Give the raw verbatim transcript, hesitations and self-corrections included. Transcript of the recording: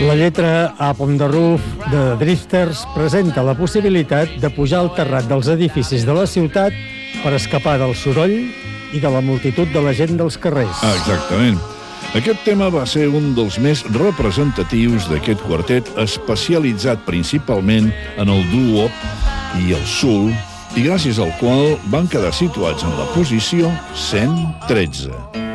La lletra Up on the Roof de Drifters presenta la possibilitat de pujar al terrat dels edificis de la ciutat per escapar del soroll i de la multitud de la gent dels carrers. Ah, exactament. Aquest tema va ser un dels més representatius d'aquest quartet, especialitzat principalment en el doo-wop i el soul, i gràcies al qual van quedar situats en la posició cent tretze.